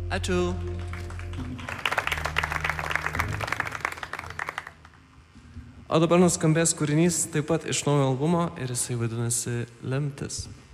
Ačiū. O dabar nuskambės kūrinys taip pat iš naujo albumo ir jisai vadinasi Lemtis.